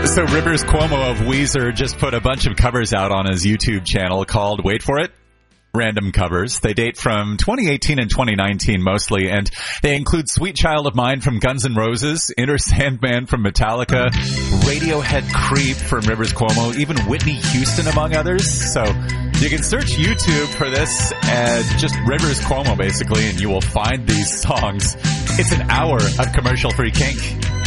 So Rivers Cuomo of Weezer just put a bunch of covers out on his YouTube channel called, wait for it, Random Covers. They date from 2018 and 2019 mostly, and they include Sweet Child of Mine from Guns N' Roses, Enter Sandman from Metallica, Radiohead Creep from Rivers Cuomo, even Whitney Houston, among others. So you can search YouTube for this and just Rivers Cuomo, basically, and you will find these songs. It's an hour of commercial-free kink.